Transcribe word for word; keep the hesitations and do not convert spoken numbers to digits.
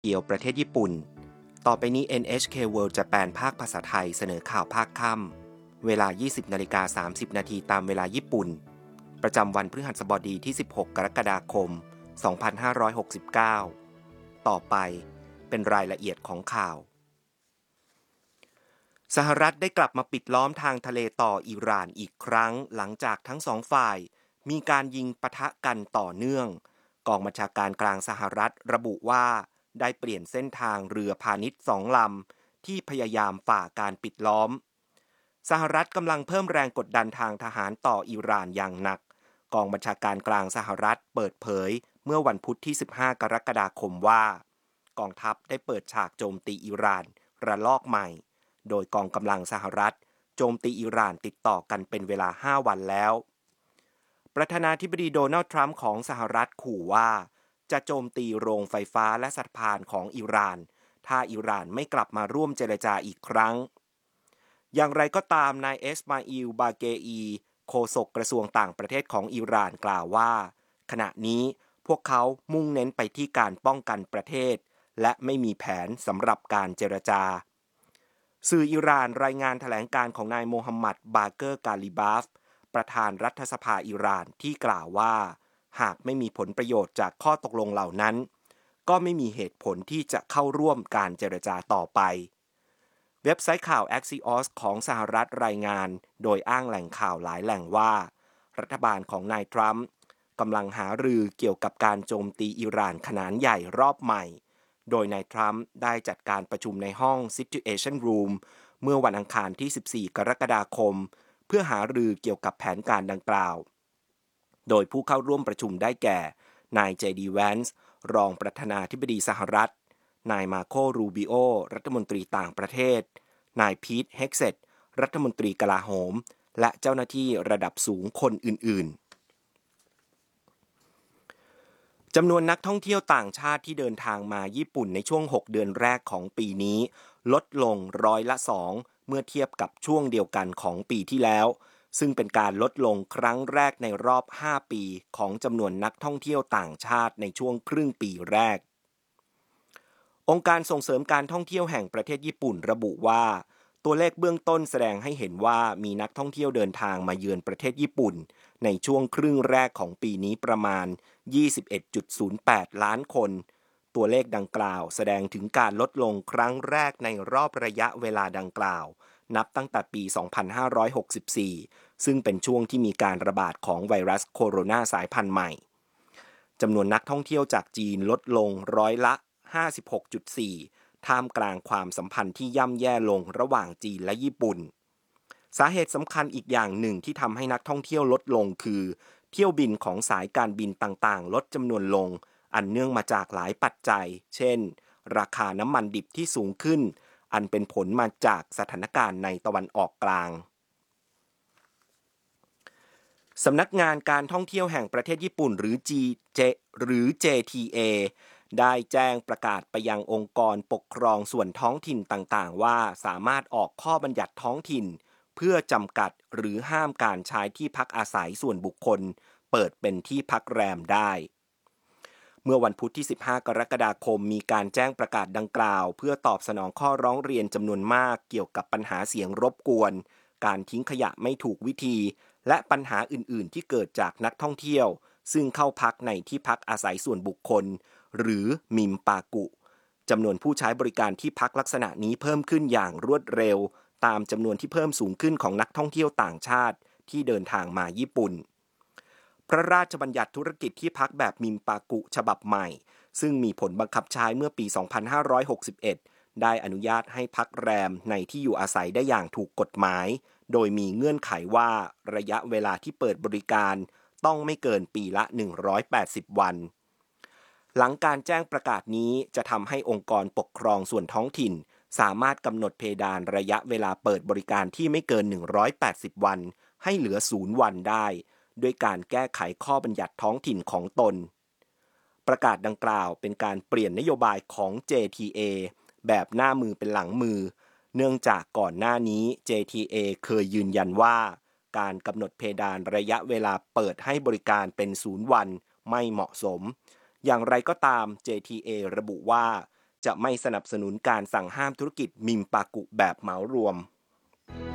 เกี่ยวประเทศญี่ปุ่น ต่อไปนี้ เอ็น เอช เค World Japan ภาคภาษาไทยเสนอข่าวภาคค่ำเวลา ยี่สิบนาฬิกาสามสิบนาทีตามเวลาญี่ปุ่น ประจำวันพฤหัสบดีที่ สิบหก กรกฎาคม สองพันห้าร้อยหกสิบเก้า ต่อไปเป็นรายละเอียดของข่าว สหรัฐได้กลับมาปิดล้อมทางทะเลต่ออิหร่านอีกครั้งหลังจากทั้งสองฝ่ายมีการยิงปะทะกันต่อเนื่องกองบัญชาการกลางสหรัฐระบุว่าได้เปลี่ยนเส้นทางเรือพาณิชย์สองลำที่พยายามฝ่าการปิดล้อมสหรัฐกำลังเพิ่มแรงกดดันทางทหารต่ออิหร่านอย่างหนักกองบัญชาการกลางสหรัฐเปิดเผยเมื่อวันพุธที่สิบห้ากรกฎาคมว่ากองทัพได้เปิดฉากโจมตีอิหร่านระลอกใหม่โดยกองกำลังสหรัฐโจมตีอิหร่านติดต่อกันเป็นเวลาห้าวันแล้วประธานาธิบดีโดนัลด์ทรัมป์ของสหรัฐขู่ว่าจะโจมตีโรงไฟฟ้าและสะพานของอิหร่านถ้าอิหร่านไม่กลับมาร่วมเจรจาอีกครั้งอย่างไรก็ตามนายเอสมาอิล บาเกอีโฆษกกระทรวงต่างประเทศของอิหร่านกล่าวว่าขณะนี้พวกเขามุ่งเน้นไปที่การป้องกันประเทศและไม่มีแผนสำหรับการเจรจาสื่ออิหร่านรายงานแถลงการของนายโมฮัมหมัด บาเกอร์ กาลิบาฟประธานรัฐสภาอิหร่านที่กล่าวว่าหากไม่มีผลประโยชน์จากข้อตกลงเหล่านั้นก็ไม่มีเหตุผลที่จะเข้าร่วมการเจรจาต่อไปเว็บไซต์ข่าว Axios ของสหรัฐรายงานโดยอ้างแหล่งข่าวหลายแหล่งว่ารัฐบาลของนายทรัมป์กำลังหารือเกี่ยวกับการโจมตีอิหร่านขนาดใหญ่รอบใหม่โดยนายทรัมป์ได้จัดการประชุมในห้อง Situation Room เมื่อวันอังคารที่สิบสี่กรกฎาคมเพื่อหารือเกี่ยวกับแผนการดังกล่าวโดยผู้เข้าร่วมประชุมได้แก่นายเจดีแวนส์รองประธานาธิบดีสหรัฐนายมาโค รูบิโอรัฐมนตรีต่างประเทศนายพีท เฮกเซตรัฐมนตรีกลาโหมและเจ้าหน้าที่ระดับสูงคนอื่นๆจำนวนนักท่องเที่ยวต่างชาติที่เดินทางมาญี่ปุ่นในช่วงหกเดือนแรกของปีนี้ลดลงร้อยละสองเมื่อเทียบกับช่วงเดียวกันของปีที่แล้วซึ่งเป็นการลดลงครั้งแรกในรอบห้าปีของจำนวนนักท่องเที่ยวต่างชาติในช่วงครึ่งปีแรกองค์การส่งเสริมการท่องเที่ยวแห่งประเทศญี่ปุ่นระบุว่าตัวเลขเบื้องต้นแสดงให้เห็นว่ามีนักท่องเที่ยวเดินทางมาเยือนประเทศญี่ปุ่นในช่วงครึ่งแรกของปีนี้ประมาณ ยี่สิบเอ็ดจุดศูนย์แปด ล้านคนตัวเลขดังกล่าวแสดงถึงการลดลงครั้งแรกในรอบระยะเวลาดังกล่าวนับตั้งแต่ปี สองพันห้าร้อยหกสิบสี่ ซึ่งเป็นช่วงที่มีการระบาดของไวรัสโคโรนาสายพันธุ์ใหม่จำนวนนักท่องเที่ยวจากจีนลดลงร้อยละ ห้าสิบหกจุดสี่ ท่ามกลางความสัมพันธ์ที่ย่ำแย่ลงระหว่างจีนและญี่ปุ่นสาเหตุสำคัญอีกอย่างหนึ่งที่ทำให้นักท่องเที่ยวลดลงคือเที่ยวบินของสายการบินต่างๆลดจำนวนลงอันเนื่องมาจากหลายปัจจัยเช่นราคาน้ำมันดิบที่สูงขึ้นอันเป็นผลมาจากสถานการณ์ในตะวันออกกลางสำนักงานการท่องเที่ยวแห่งประเทศญี่ปุ่นหรือ จี เจ หรือ เจ ที เอ ได้แจ้งประกาศไปยังองค์กรปกครองส่วนท้องถิ่นต่างๆว่าสามารถออกข้อบัญญัติท้องถิ่นเพื่อจำกัดหรือห้ามการใช้ที่พักอาศัยส่วนบุคคลเปิดเป็นที่พักแรมได้เมื่อวันพุธที่สิบห้ากรกฎาคมมีการแจ้งประกาศดังกล่าวเพื่อตอบสนองข้อร้องเรียนจำนวนมากเกี่ยวกับปัญหาเสียงรบกวนการทิ้งขยะไม่ถูกวิธีและปัญหาอื่นๆที่เกิดจากนักท่องเที่ยวซึ่งเข้าพักในที่พักอาศัยส่วนบุคคลหรือมิมปากุจำนวนผู้ใช้บริการที่พักลักษณะนี้เพิ่มขึ้นอย่างรวดเร็วตามจำนวนที่เพิ่มสูงขึ้นของนักท่องเที่ยวต่างชาติที่เดินทางมาญี่ปุ่นพระราชบัญญัติธุรกิจที่พักแบบมิมปากุฉบับใหม่ซึ่งมีผลบังคับใช้เมื่อปี สองพันห้าร้อยหกสิบเอ็ด ได้อนุญาตให้พักแรมในที่อยู่อาศัยได้อย่างถูกกฎหมายโดยมีเงื่อนไขว่าระยะเวลาที่เปิดบริการต้องไม่เกินปีละหนึ่งร้อยแปดสิบวันหลังการแจ้งประกาศนี้จะทำให้องค์กรปกครองส่วนท้องถิ่นสามารถกำหนดเพดานระยะเวลาเปิดบริการที่ไม่เกินหนึ่งร้อยแปดสิบวันให้เหลือศูนย์วันได้ด้วยการแก้ไขข้อบัญญัติท้องถิ่นของตนประกาศดังกล่าวเป็นการเปลี่ยนนโยบายของ เจ ที เอ แบบหน้ามือเป็นหลังมือเนื่องจากก่อนหน้านี้ เจ ที เอ เคยยืนยันว่าการกำหนดเพดานระยะเวลาเปิดให้บริการเป็นศูนย์วันไม่เหมาะสมอย่างไรก็ตาม เจ ที เอ ระบุว่าจะไม่สนับสนุนการสั่งห้ามธุรกิจมิมปากุแบบเหมารวม